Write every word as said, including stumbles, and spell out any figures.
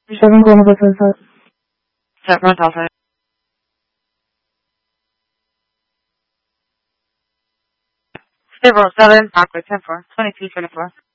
seven Columbus Sunset. Set front alpha. Zero seven, Aqua ten four, twenty two twenty four.